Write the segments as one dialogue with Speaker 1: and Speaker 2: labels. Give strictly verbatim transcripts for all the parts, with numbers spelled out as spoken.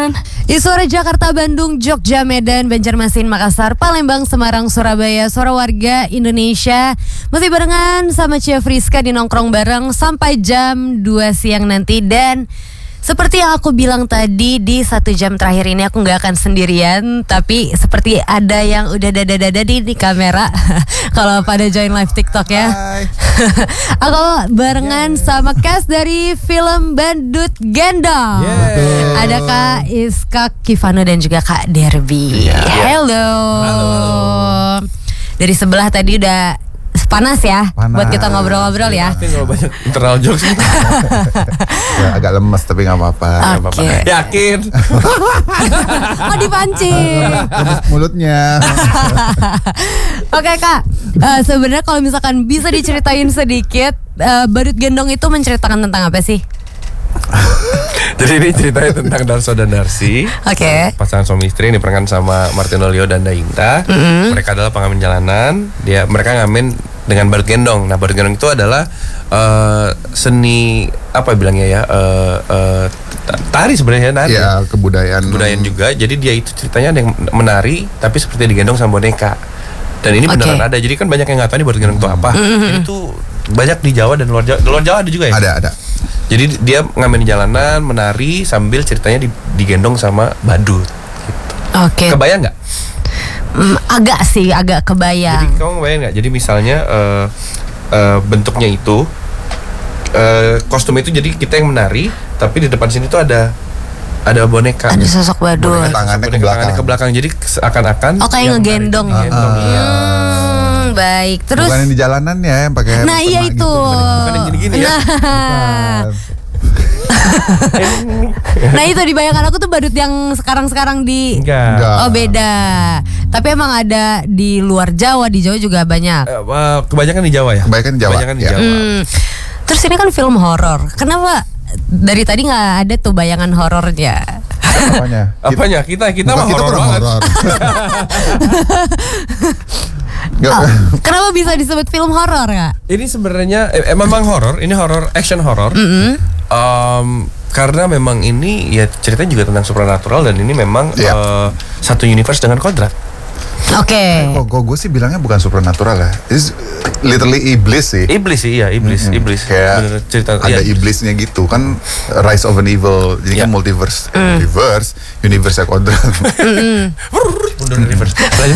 Speaker 1: sembilan. Di suara Jakarta, Bandung, Jogja, Medan, Banjarmasin, Makassar, Palembang, Semarang, Surabaya, suara warga Indonesia. Masih barengan sama Cia Friska di Nongkrong Bareng sampai jam dua siang nanti. Dan seperti yang aku bilang tadi, di satu jam terakhir ini aku gak akan sendirian. Tapi seperti ada yang udah dada-dada di, di kamera. Kalau pada join live TikTok ya. Aku barengan yeah. sama cast dari film Badut Gendong. yeah. Ada Kak Iska Kivano dan juga Kak Derby. yeah. Hello.
Speaker 2: Halo.
Speaker 1: Dari sebelah tadi udah panas ya, panas. Buat kita ngobrol-ngobrol ya.
Speaker 2: Tapi kalau banyak internal jokes
Speaker 3: ya, agak lemes tapi nggak apa-apa.
Speaker 1: Okay.
Speaker 2: Yakin?
Speaker 1: Oh, dipancing.
Speaker 3: Lemes mulutnya.
Speaker 1: Oke okay, Kak, uh, sebenarnya kalau misalkan bisa diceritain sedikit, uh, Badut Gendong itu menceritakan tentang apa sih?
Speaker 2: Jadi ini ceritanya tentang Darso dan Darsi.
Speaker 1: Oke. Okay.
Speaker 2: Pasangan suami istri yang diperankan sama Martino Leo dan Dainta. Mm-hmm. Mereka adalah pengamen jalanan. Dia mereka ngamen dengan Badut Gendong. Nah, Badut Gendong itu adalah uh, seni apa bilangnya ya? Uh, uh, tari sebenarnya nari.
Speaker 3: Ya, kebudayaan.
Speaker 2: Kebudayaan juga. Jadi dia itu ceritanya ada yang menari tapi seperti digendong sama boneka. Dan ini okay. beneran ada. Jadi kan banyak yang nggak tahu nih Badut Gendong itu apa. Mm-hmm. Ini tuh banyak di Jawa dan luar Jawa. Di luar Jawa ada juga ya?
Speaker 3: Ada, ada.
Speaker 2: Jadi dia ngamen di jalanan, menari sambil ceritanya digendong sama badut gitu.
Speaker 1: Oke. Okay.
Speaker 2: Kebayang nggak?
Speaker 1: Mm, agak sih, agak kebayang.
Speaker 2: Jadi kamu kebayang nggak? Jadi misalnya uh, uh, bentuknya itu uh, kostum itu jadi kita yang menari, tapi di depan sini tuh ada ada boneka.
Speaker 1: Ada sosok badut.
Speaker 3: Boneka tangannya ke belakang.
Speaker 2: Tangannya ke belakang. Jadi seakan-akan.
Speaker 1: Oh, kayak ngegendong.
Speaker 2: Ngegendong. Uh, uh. Iya.
Speaker 1: Baik, terus
Speaker 3: bukan yang di jalanan ya yang pakai.
Speaker 1: Nah iya itu.
Speaker 3: Gitu.
Speaker 2: Bukan yang gini-gini ya.
Speaker 1: Nah. Nah itu dibayangkan aku tuh badut yang sekarang-sekarang di.
Speaker 2: Enggak.
Speaker 1: Oh beda. Tapi emang ada di luar Jawa, di Jawa juga banyak.
Speaker 2: Uh, kebanyakan di Jawa ya.
Speaker 3: Kebanyakan di Jawa.
Speaker 2: Kebanyakan di
Speaker 3: ya.
Speaker 2: Jawa.
Speaker 1: Hmm. Terus ini kan film horor. Kenapa dari tadi nggak ada tuh bayangan horornya?
Speaker 3: Apanya?
Speaker 2: Apanya? Kita kita mah horor banget.
Speaker 1: Oh, kenapa bisa disebut film horor ya?
Speaker 2: Ini sebenarnya eh, memang horor. Ini horor, action horor. Mm-hmm. um, karena memang ini ya ceritanya juga tentang supernatural dan ini memang yeah. uh, satu universe dengan kodrat.
Speaker 1: Oke. Okay.
Speaker 3: Kok gue sih bilangnya bukan supernatural ya. It's literally iblis sih.
Speaker 2: Iblis sih, iya iblis, mm-hmm. iblis.
Speaker 3: Kayak
Speaker 2: bener, cerita,
Speaker 3: ada
Speaker 2: iya.
Speaker 3: iblisnya gitu kan, Rise of an Evil. Jadi yeah. kan multiverse, mm. multiverse, universe kodrat.
Speaker 1: Mm-hmm.
Speaker 2: Mundur reverse.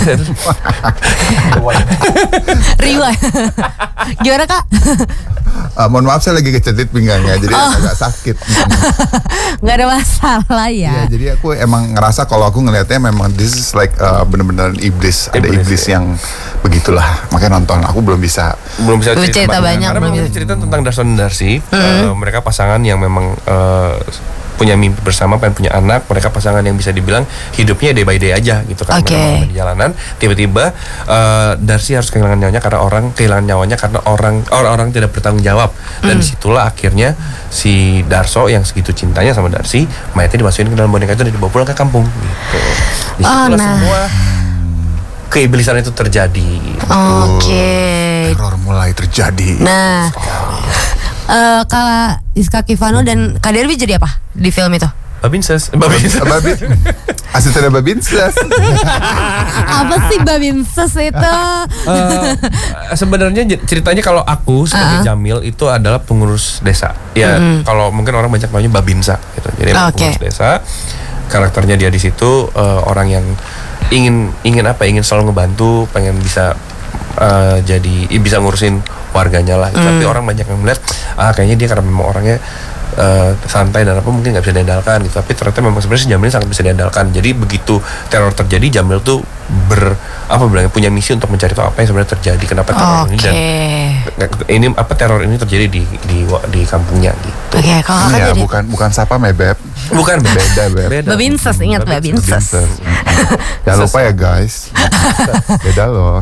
Speaker 1: Rewind. Gimana Kak?
Speaker 3: Uh, mohon maaf saya lagi kecetit pinggangnya, jadi oh. agak sakit.
Speaker 1: Nggak ada masalah ya.
Speaker 3: Iya, jadi aku emang ngerasa kalau aku ngelihatnya memang this is like uh, bener-bener iblis, iblis, ada iblis ya. Yang begitulah. Makanya nonton. Aku belum bisa.
Speaker 2: Belum bisa
Speaker 1: cerita, cerita banyak.
Speaker 2: Karena belum bisa cerita tentang Darso dan Darsi. Mm-hmm. Uh, mereka pasangan yang memang uh, punya mimpi bersama, pengen punya anak. Mereka pasangan yang bisa dibilang hidupnya day by day aja gitu kan.
Speaker 1: Okay.
Speaker 2: Mereka di jalanan, tiba-tiba uh, Darsi harus kehilangan nyawanya karena orang kehilangan nyawanya karena orang orang-orang tidak bertanggung jawab. Dan mm. disitulah akhirnya si Darso yang segitu cintanya sama Darsi, mayatnya dimasukin ke dalam boneka itu dan dibawa pulang ke kampung gitu. Disitulah
Speaker 1: oh, nah.
Speaker 2: semua keiblisan itu terjadi.
Speaker 1: Oke. Okay.
Speaker 3: Teror mulai terjadi.
Speaker 1: Nah. Uh, Kak Iska Kivano dan Kak Derby jadi apa di film itu?
Speaker 2: Babinses. Babinses.
Speaker 3: Babin. Asisten Babinses.
Speaker 1: Apa sih Babinses itu?
Speaker 2: Uh, sebenarnya ceritanya kalau aku sebagai uh-huh. Jamil itu adalah pengurus desa. Ya mm-hmm. kalau mungkin orang banyak namanya Babinsa gitu. Jadi oh, pengurus okay. desa. Karakternya dia di situ uh, orang yang ingin ingin apa? Ingin selalu ngebantu, pengen bisa uh, jadi bisa ngurusin warganya lah. Mm. Tapi orang banyak yang melihat ah kayaknya dia karena memang orangnya uh, santai dan apa mungkin nggak bisa diandalkan gitu. Tapi ternyata memang sebenarnya si Jamil sangat bisa diandalkan. Jadi begitu teror terjadi, Jamil tuh ber apa bilangnya punya misi untuk mencari tahu apa yang sebenarnya terjadi, kenapa teror
Speaker 1: okay.
Speaker 2: ini dan ini apa teror ini terjadi di di di kampungnya gitu.
Speaker 1: Oke, okay, kalau
Speaker 3: ya,
Speaker 1: jadi
Speaker 3: bukan bukan siapa Mebeb.
Speaker 2: Bukan
Speaker 3: beda Beb.
Speaker 1: Babinses, ingat Babinses.
Speaker 3: Jangan lupa ya guys. Beda loh.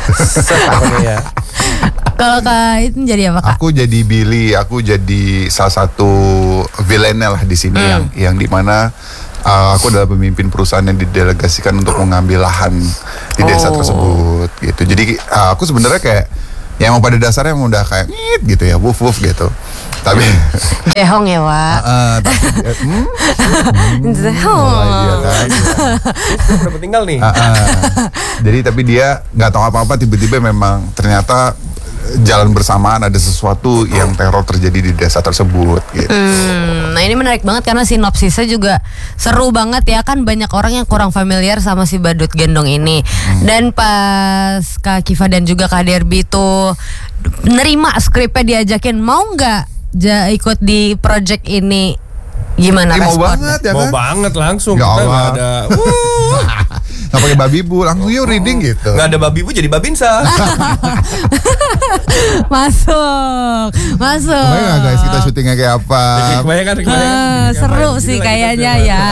Speaker 2: ya.
Speaker 1: Kalau Kak itu jadi apa Kak?
Speaker 3: Aku jadi Billy, aku jadi salah satu villainnya lah di sini hmm. yang yang dimana uh, aku adalah pemimpin perusahaan yang didelegasikan untuk mengambil lahan di desa oh. tersebut gitu. Jadi uh, aku sebenarnya kayak yang emang pada dasarnya emang udah kayak ngit gitu ya, woof woof gitu. Tapi
Speaker 1: Jehong ya, Wak.
Speaker 3: uh, tapi uh, hmm,
Speaker 1: Jehong.
Speaker 3: iya kan.
Speaker 2: Udah tinggal nih.
Speaker 3: Uh, uh. Jadi tapi dia nggak tahu apa-apa, tiba-tiba memang ternyata jalan bersamaan ada sesuatu yang teror terjadi di desa tersebut gitu.
Speaker 1: Hmm, nah ini menarik banget karena sinopsisnya juga seru banget ya, kan banyak orang yang kurang familiar sama si badut gendong ini. Hmm. Dan pas Kak Kiva dan juga Kak Derby tuh nerima skripnya, diajakin mau nggak ja, ikut di project ini, gimana
Speaker 3: Mau
Speaker 1: respon?
Speaker 3: banget ya
Speaker 2: Mau
Speaker 3: kan?
Speaker 2: banget langsung.
Speaker 3: Ya
Speaker 2: Kita
Speaker 3: Allah.
Speaker 2: nggak ada.
Speaker 3: Nggak pakai babi bu, langsung yuk reading gitu.
Speaker 2: Nggak ada babi bu jadi babinsa.
Speaker 1: Masuk, masuk.
Speaker 3: Kebayang nggak guys kita syutingnya kayak apa?
Speaker 2: Kebanyakan, kebanyakan.
Speaker 1: Ah, seru sih kayaknya ya.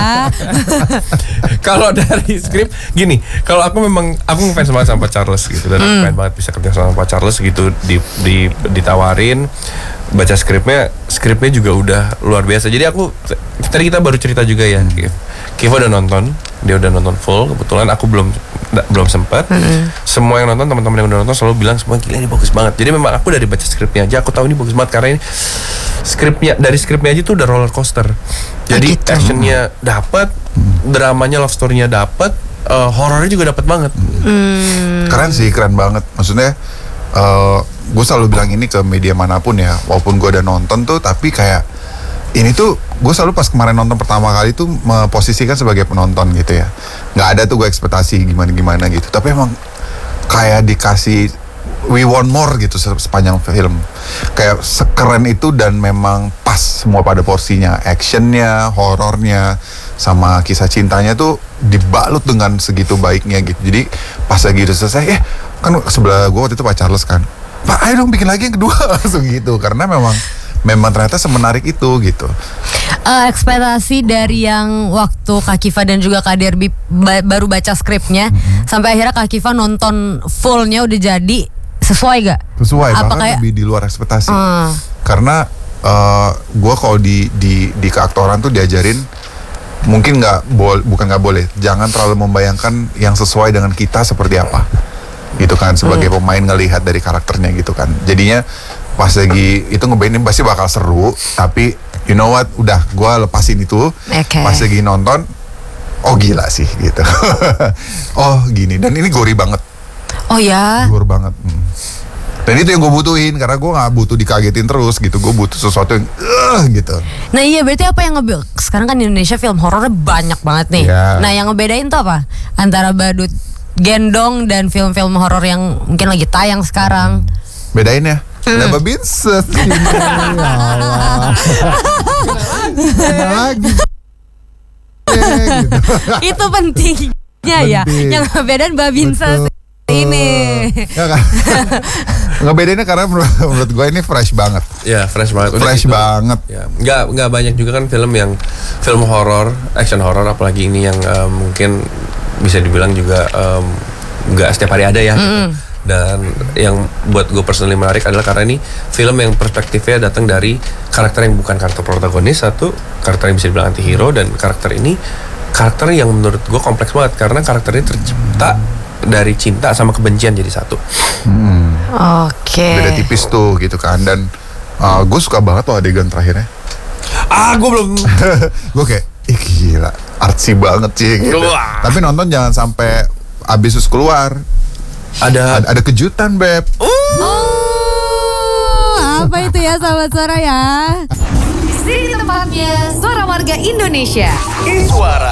Speaker 2: Kalau dari skrip gini, kalau aku memang aku ngefans banget sama Pak Charles gitu, dan aku pengen banget bisa kerja sama Pak Charles gitu, di, di ditawarin baca skripnya, skripnya juga udah luar biasa. Jadi aku tadi kita baru cerita juga ya, Kiva udah nonton, dia udah nonton full. Kebetulan aku belum da, belum sempat. Mm-hmm. Semua yang nonton, teman-teman yang udah nonton selalu bilang semua gila ini bagus banget. Jadi memang aku dari baca skripnya aja aku tahu ini bagus banget, karena ini skripnya, dari skripnya aja tuh udah roller coaster. Jadi
Speaker 1: gitu.
Speaker 2: actionnya dapat, dramanya, love story-nya dapat, uh, horornya juga dapat banget.
Speaker 1: Hmm.
Speaker 3: Keren sih, keren banget. Maksudnya uh, gue selalu bilang ini ke media manapun ya, walaupun gue udah nonton tuh, tapi kayak ini tuh gue selalu pas kemarin nonton pertama kali tuh memposisikan sebagai penonton gitu ya. Nggak ada tuh gue ekspektasi gimana-gimana gitu, tapi emang kayak dikasih we want more gitu sepanjang film. Kayak sekeren itu, dan memang pas semua pada porsinya. Actionnya, horornya, sama kisah cintanya tuh dibalut dengan segitu baiknya gitu. Jadi pas lagi udah selesai, eh kan sebelah gue waktu itu Pak Charles kan, Pak ayo dong bikin lagi yang kedua, langsung gitu. Karena memang memang ternyata semenarik itu gitu.
Speaker 1: Uh, ekspektasi dari yang waktu Kak Kiva dan juga Kak Derby ba- baru baca skripnya, mm-hmm. sampai akhirnya Kak Kiva nonton fullnya udah jadi, sesuai gak?
Speaker 3: Sesuai,
Speaker 1: apa
Speaker 3: bahkan
Speaker 1: kayak,
Speaker 3: lebih di luar ekspektasi.
Speaker 1: uh.
Speaker 3: Karena uh, gue kalau di di di keaktoran tuh diajarin, mungkin nggak boleh, bukan nggak boleh, jangan terlalu membayangkan yang sesuai dengan kita seperti apa, gitu kan, sebagai hmm. pemain ngelihat dari karakternya gitu kan. Jadinya pas lagi itu ngebayangin pasti bakal seru, tapi you know what, udah gue lepasin itu,
Speaker 1: okay.
Speaker 3: Pas lagi nonton, oh gila sih gitu. Oh gini, dan ini gori banget.
Speaker 1: Oh ya,
Speaker 3: gor banget. Hmm. Dan itu yang gue butuhin, karena gue nggak butuh dikagetin terus gitu, gue butuh sesuatu yang uh, gitu.
Speaker 1: Nah iya, berarti apa yang nge sekarang kan di Indonesia film horornya banyak banget nih.
Speaker 3: Yeah.
Speaker 1: Nah yang ngebedain tuh apa antara badut gendong dan film-film horor yang mungkin lagi tayang sekarang?
Speaker 3: Bedain ya, hmm. ada babinsa sih. Ya Allah. Lagi. Gitu.
Speaker 1: Itu pentingnya ya, yang ngebedain babinsa ini.
Speaker 3: Ya kan? Ngebedainnya karena menurut, menurut gue ini fresh banget.
Speaker 2: Ya fresh banget. Udah
Speaker 3: fresh
Speaker 2: gitu,
Speaker 3: banget.
Speaker 2: Ya, nggak nggak banyak juga kan film yang film horor, action horor, apalagi ini yang uh, mungkin bisa dibilang juga um, nggak setiap hari ada ya. Mm. Gitu. Dan yang buat gue personally menarik adalah karena ini film yang perspektifnya datang dari karakter yang bukan karakter protagonis, satu karakter yang bisa dibilang anti-hero, dan karakter ini karakter yang menurut gue kompleks banget karena karakternya tercipta dari cinta sama kebencian jadi satu.
Speaker 3: Hmm.
Speaker 1: Oke. Okay.
Speaker 3: Beda tipis tuh gitu kan, dan uh, gue suka banget tuh adegan terakhirnya.
Speaker 2: Ah, gue belum.
Speaker 3: Gue kayak, ih gila, artsy banget sih gitu. Tapi nonton jangan sampai abis terus keluar. Ada, ada ada kejutan, Beb.
Speaker 1: Oh, apa itu ya sahabat suara ya?
Speaker 4: Di sini tempatnya Suara Warga Indonesia.
Speaker 5: Iswara.